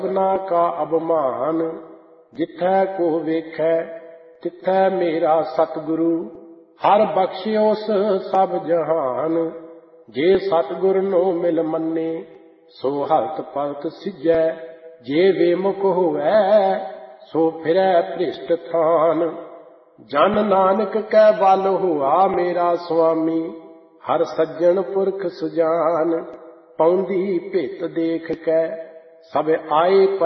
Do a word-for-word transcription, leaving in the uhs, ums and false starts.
ਸਭਨਾ ਕਾ ਅਭਮਾਨ। ਜਿੱਥੈ ਕੋ ਵੇਖੈ ਤਿੱਥੈ ਮੇਰਾ ਸਤਿਗੁਰੂ। ਹਰ ਬਖਸ਼ਿਓਸ ਸਭ ਜਹਾਨ। ਜੇ ਸਤਿਗੁਰ ਨੂੰ ਮਿਲ ਮੰਨੇ ਸੋ ਹਲਤ ਪਲਤ ਸਿਜੈ। ਜੇ ਬੇਮੁਖ ਹੋਵੈ ਸੋ ਫਿਰੈ ਭ੍ਰਿਸ਼ਟ ਥਾਨ। ਜਨ ਨਾਨਕ ਕੈ ਬਲ ਹੋਆ ਮੇਰਾ ਸੁਆਮੀ। ਹਰ ਸੱਜਣ ਪੁਰਖ ਸੁਜਾਨ। ਪਾਉਂਦੀ ਭਿਤ ਦੇਖ ਕੈ ਸਭ ਆਏ